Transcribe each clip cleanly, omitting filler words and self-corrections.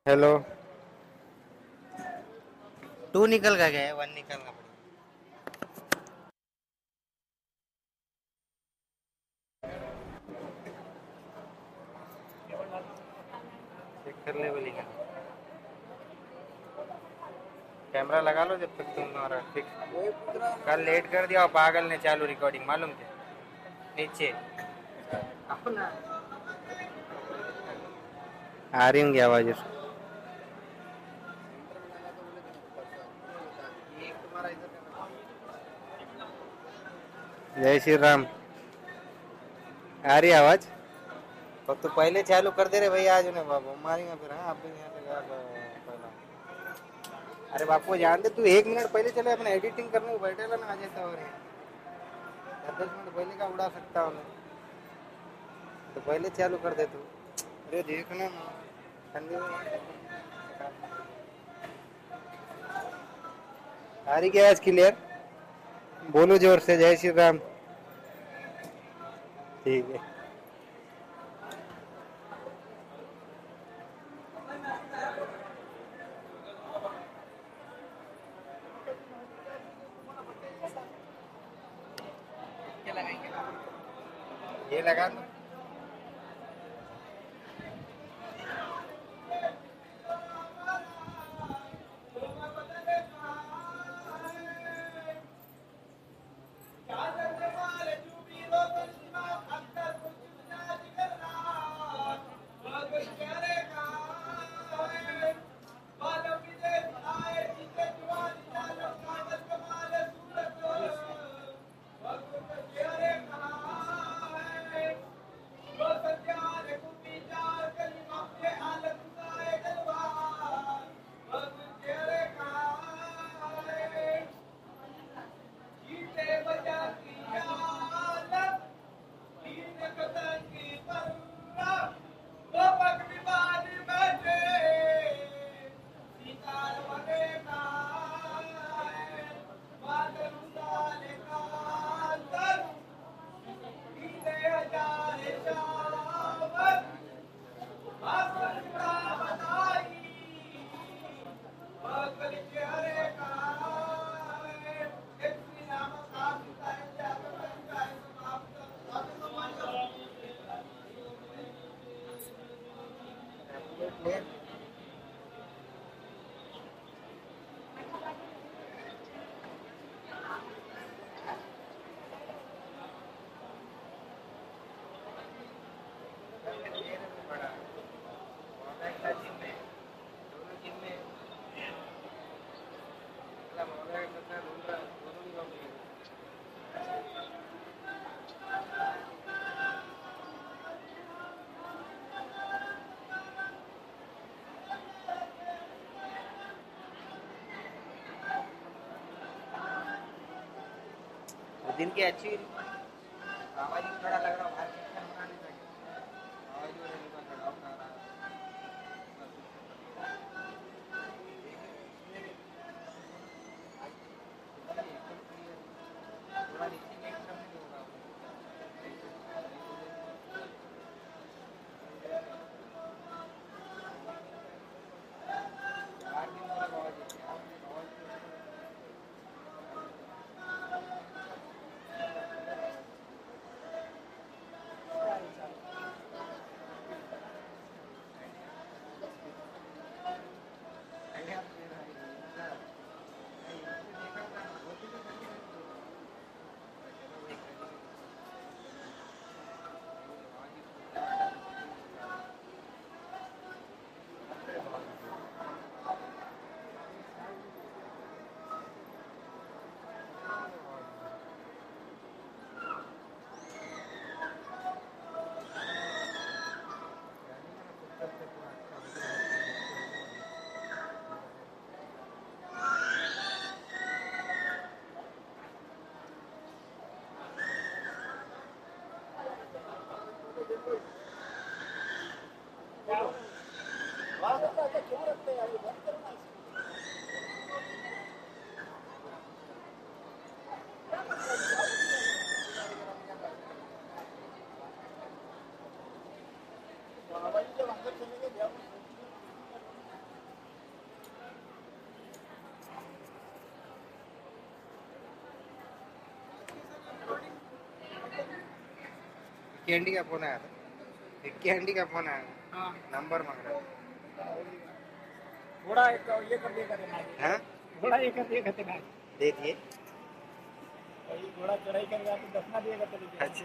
Hello. To निकल का गया है, वन निकलना पड़ेगा। चेक कर ले बोलेगा। कैमरा लगा लो जब तक तुम और फिक्स। कल लेट कर दिया और पागल ने चालू रिकॉर्डिंग मालूम क्या। नीचे आओ ना। आ रही होंगी आवाज उसको। जय श्री राम। आ रही आवाज। तो तू पहले चालू कर दे रहे भैया आज उन्हें बाबू मारेंगे फिर। हाँ आप भी यहाँ लगा पहला। अरे बापू जान दे तू 1 मिनट पहले चले अपने एडिटिंग करने को बैठे ना आ जाता और 10 मिनट पहले का उड़ा सकता हूँ मैं। तो पहले चालू कर दे तू। अरे देखना ना ठंडी में। आ रही क्या आवाज क्लियर। बोलो जोर से जय श्री राम। ठीक है। ये लगा दो। दिन की अच्छी आवाज ही थोड़ा लग रहा है बाहर से आवाज हो रही है खड़ा होता रहा। थोड़ा नीचे के एकदम नहीं होगा। बाहर की तरफ आवाज होती है। विक्की आंटी का फोन आया था। विक्की आंटी का फोन आया था। हाँ नंबर मांग रहा घोड़ा एक ये कर दिया करना था। हाँ घोड़ा ये कर दिया करना दे दिए। घोड़ा चढ़ाई कर रहा तो दफना दिया करते अच्छा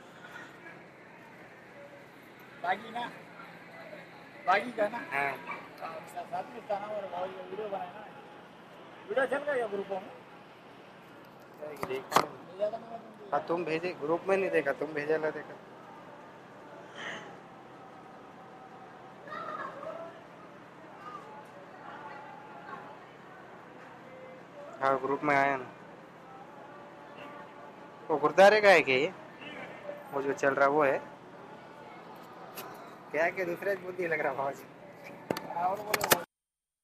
बागी ना बागी का ना हाँ साथ में था ना और वीडियो बनाया ना वीडियो चल गया ग्रुपों में देखा भेजा था मैंने तुमको। हाँ तुम भेजे ग्रुप में नहीं देखा, तुम भेजा ला देखा। हाँ ग्रुप में आया ना। वो गुरुद्वारे का है क्या ये? वो जो चल रहा वो है क्या? दूसरे बुद्धि लग रहा भाजी। और बोले